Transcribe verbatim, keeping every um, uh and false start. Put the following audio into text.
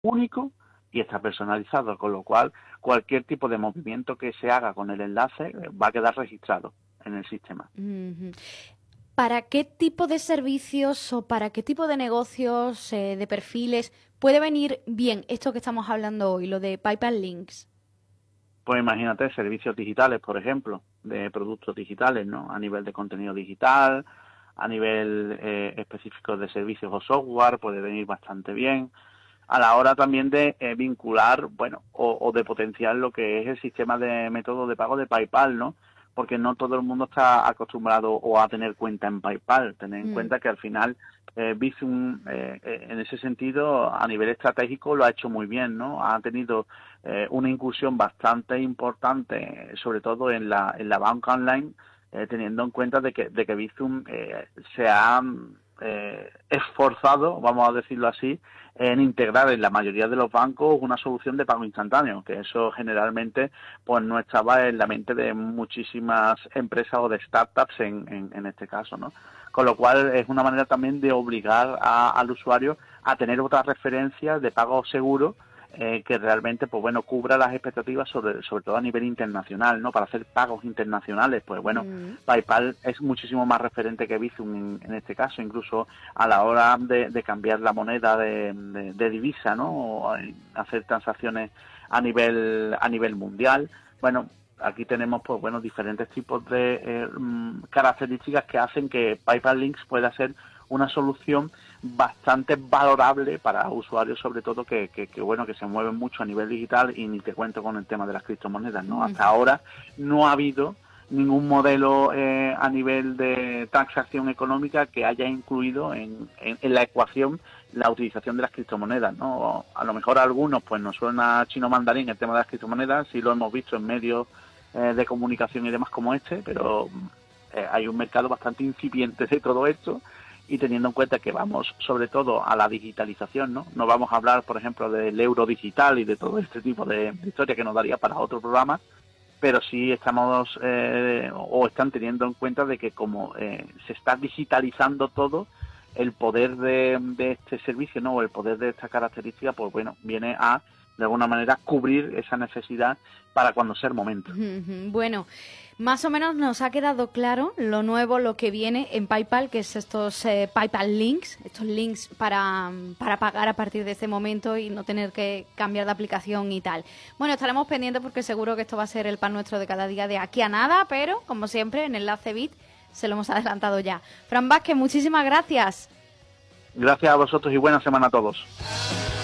único y está personalizado, con lo cual cualquier tipo de movimiento que se haga con el enlace va a quedar registrado en el sistema. Uh-huh. ¿Para qué tipo de servicios o para qué tipo de negocios, eh, de perfiles, puede venir bien esto que estamos hablando hoy, lo de PayPal Links? Pues imagínate, servicios digitales, por ejemplo, de productos digitales, ¿no? A nivel de contenido digital, a nivel eh, específico de servicios o software, puede venir bastante bien. A la hora también de eh, vincular, bueno, o, o de potenciar lo que es el sistema de método de pago de PayPal, ¿no? Porque no todo el mundo está acostumbrado o a tener cuenta en PayPal. Tener en Mm. cuenta que al final eh, Bizum, eh, eh, en ese sentido, a nivel estratégico, lo ha hecho muy bien, ¿no? Ha tenido eh, una incursión bastante importante, sobre todo en la, en la banca online, eh, teniendo en cuenta de que, de que Bizum eh, se ha eh, esforzado, vamos a decirlo así, en integrar en la mayoría de los bancos una solución de pago instantáneo, que eso generalmente pues no estaba en la mente de muchísimas empresas o de startups en, en, en este caso, ¿no? Con lo cual es una manera también de obligar a, al usuario a tener otras referencias de pago seguro eh, que realmente pues bueno cubra las expectativas sobre sobre todo a nivel internacional, ¿no? Para hacer pagos internacionales, pues bueno, Mm. PayPal es muchísimo más referente que Bizum en, en este caso, incluso a la hora de, de cambiar la moneda de, de, de divisa, ¿no? O hacer transacciones a nivel a nivel mundial. Bueno, aquí tenemos pues bueno diferentes tipos de eh, características que hacen que PayPal Links pueda ser una solución bastante valorable para usuarios, sobre todo que, que, que bueno que se mueven mucho a nivel digital, y ni te cuento con el tema de las criptomonedas, ¿no? Hasta ahora no ha habido ningún modelo eh, a nivel de transacción económica que haya incluido en, en, en la ecuación la utilización de las criptomonedas, ¿no? A lo mejor a algunos pues nos suena chino mandarín el tema de las criptomonedas, sí lo hemos visto en medios eh, de comunicación y demás como este, pero eh, hay un mercado bastante incipiente de todo esto. Y teniendo en cuenta que vamos sobre todo a la digitalización, ¿no? No vamos a hablar, por ejemplo, del euro digital y de todo este tipo de, de historia que nos daría para otro programa, pero sí estamos eh, o están teniendo en cuenta de que como eh, se está digitalizando todo, el poder de, de este servicio, ¿no? O el poder de esta característica, pues bueno, viene a de alguna manera cubrir esa necesidad para cuando sea el momento. Bueno, más o menos nos ha quedado claro lo nuevo, lo que viene en PayPal, que es estos eh, PayPal Links, estos links para, para pagar a partir de este momento y no tener que cambiar de aplicación y tal. Bueno, estaremos pendientes porque seguro que esto va a ser el pan nuestro de cada día de aquí a nada, pero como siempre en Enlace Bit se lo hemos adelantado ya. Fran Vázquez, muchísimas gracias. Gracias a vosotros y buena semana a todos.